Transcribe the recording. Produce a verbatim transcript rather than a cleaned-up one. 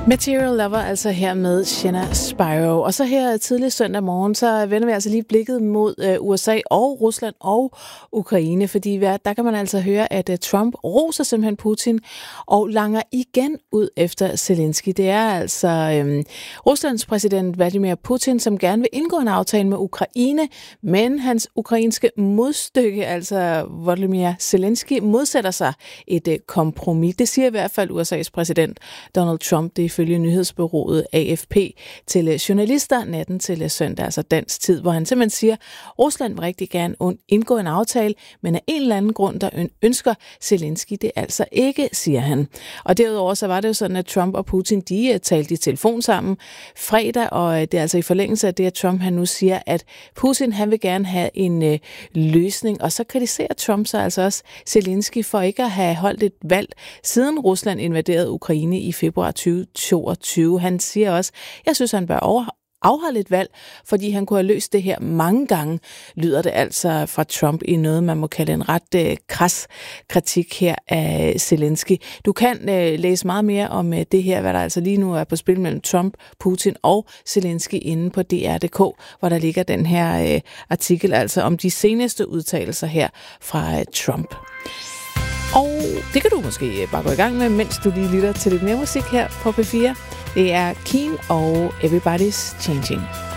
Material Lover, altså her med Shanna Spyro. Og så her tidlig søndag morgen, så vender vi altså lige blikket mod uh, U S A og Rusland og Ukraine, fordi der kan man altså høre, at uh, Trump roser simpelthen Putin og langer igen ud efter Zelensky. Det er altså um, Ruslands præsident Vladimir Putin, som gerne vil indgå en aftale med Ukraine, men hans ukrainske modstykke, altså Volodymyr Zelensky, modsætter sig et uh, kompromis. Det siger i hvert fald U S A's præsident Donald Trump, det ifølge nyhedsbureauet A F P til journalister natten til søndag, altså dansk tid, hvor han simpelthen siger, at Rusland vil rigtig gerne indgå en aftale, men af en eller anden grund, der ønsker Zelensky det altså ikke, siger han. Og derudover så var det jo sådan, at Trump og Putin, de talte i telefon sammen fredag, og det er altså i forlængelse af det, at Trump han nu siger, at Putin han vil gerne have en øh, løsning, og så kritiserer Trump så altså også Zelensky for ikke at have holdt et valg, siden Rusland invaderede Ukraine i februar tyve toogtyve. Han siger også, jeg synes, han bør over afholde et valg, fordi han kunne have løst det her mange gange, lyder det altså fra Trump i noget, man må kalde en ret øh, kras kritik her af Zelensky. Du kan øh, læse meget mere om øh, det her, hvad der altså lige nu er på spil mellem Trump, Putin og Zelensky inde på D R punktum d k, hvor der ligger den her øh, artikel altså om de seneste udtalelser her fra øh, Trump. Og det kan du måske bare gå i gang med, mens du lige lytter til lidt mere musik her på P fire. Det er Keen og Everybody's Changing.